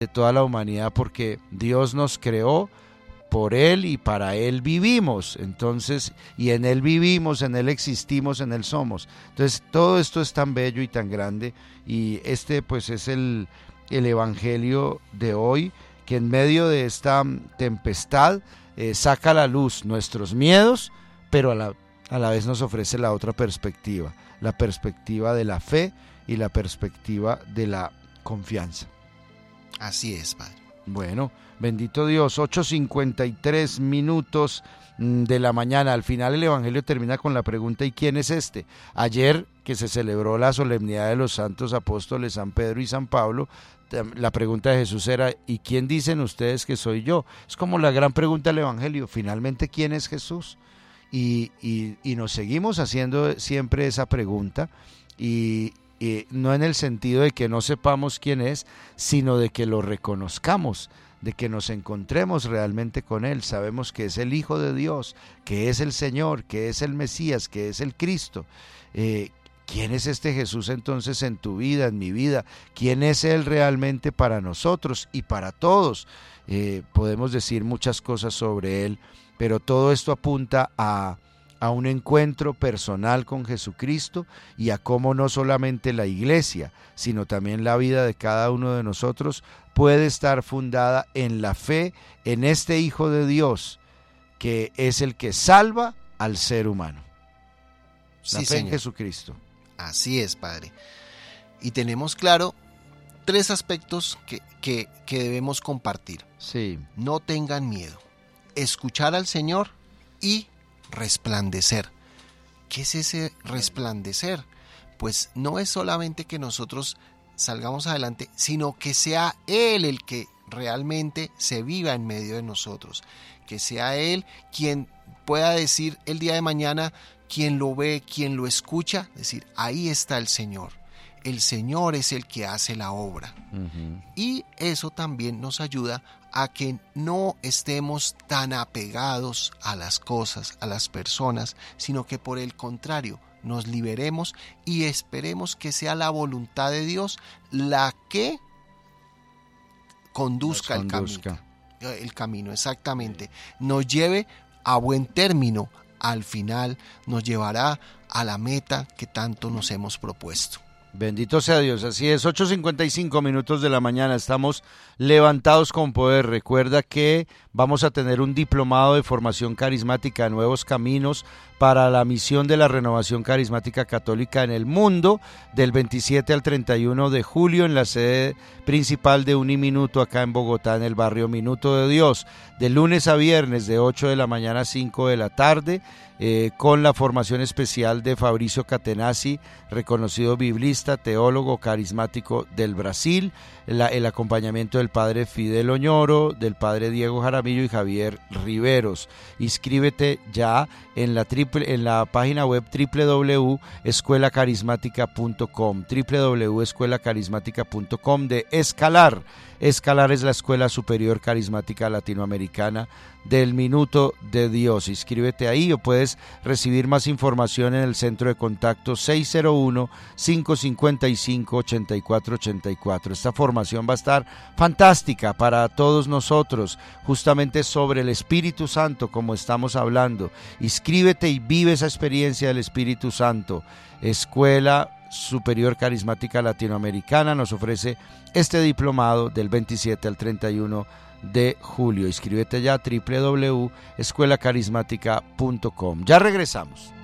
de toda la humanidad, porque Dios nos creó, por Él y para Él vivimos. Entonces, y en Él vivimos, en Él existimos, en Él somos. Entonces, todo esto es tan bello y tan grande, y este pues es el evangelio de hoy, que en medio de esta tempestad saca a la luz nuestros miedos, pero a la vez nos ofrece la otra perspectiva, la perspectiva de la fe y la perspectiva de la confianza. Así es, Padre. Bueno, bendito Dios, 8:53 de la mañana. Al final el evangelio termina con la pregunta: ¿y quién es este? Ayer, que se celebró la solemnidad de los santos apóstoles San Pedro y San Pablo, la pregunta de Jesús era: ¿y quién dicen ustedes que soy yo? Es como la gran pregunta del evangelio, finalmente, ¿quién es Jesús? Y nos seguimos haciendo siempre esa pregunta, y no en el sentido de que no sepamos quién es, sino de que lo reconozcamos, de que nos encontremos realmente con Él. Sabemos que es el Hijo de Dios, que es el Señor, que es el Mesías, que es el Cristo. ¿Quién es este Jesús entonces en tu vida, en mi vida? ¿Quién es Él realmente para nosotros y para todos? Podemos decir muchas cosas sobre Él, pero todo esto apunta a un encuentro personal con Jesucristo, y a cómo no solamente la iglesia, sino también la vida de cada uno de nosotros puede estar fundada en la fe en este Hijo de Dios, que es el que salva al ser humano. La Sí, fe en Señor. Jesucristo. Así es, Padre. Y tenemos claro 3 aspectos que debemos compartir. Sí. No tengan miedo. Escuchar al Señor y resplandecer. ¿Qué es ese resplandecer? Pues no es solamente que nosotros salgamos adelante, sino que sea Él el que realmente se viva en medio de nosotros, que sea Él quien pueda decir el día de mañana, quien lo ve, quien lo escucha, decir: ahí está el Señor es el que hace la obra. Uh-huh. Y eso también nos ayuda a que no estemos tan apegados a las cosas, a las personas, sino que por el contrario, nos liberemos y esperemos que sea la voluntad de Dios la que conduzca el camino, exactamente, nos lleve a buen término, al final nos llevará a la meta que tanto nos hemos propuesto. Bendito sea Dios, así es. 8:55 de la mañana, estamos levantados con poder. Recuerda que vamos a tener un diplomado de formación carismática, Nuevos Caminos para la misión de la renovación carismática católica en el mundo, del 27 al 31 de julio en la sede principal de Uniminuto, acá en Bogotá, en el barrio Minuto de Dios, de lunes a viernes de 8 de la mañana a 5 de la tarde, con la formación especial de Fabricio Catenacci, reconocido biblista, teólogo carismático del Brasil, el acompañamiento del padre Fidel Oñoro, del padre Diego Jaramillo y Javier Riveros. Inscríbete ya en la página web www.escuelacarismática.com, www.escuelacarismática.com de Escalar. Escalar es la Escuela Superior Carismática Latinoamericana del Minuto de Dios. Inscríbete ahí, o puedes recibir más información en el centro de contacto 601-555-8484. Esta formación va a estar fantástica para todos nosotros, justamente sobre el Espíritu Santo, como estamos hablando. Inscríbete y vive esa experiencia del Espíritu Santo. Escuela Superior Carismática Latinoamericana nos ofrece este diplomado del 27 al 31 de julio. Inscríbete ya a www.escuelacarismática.com. Ya regresamos.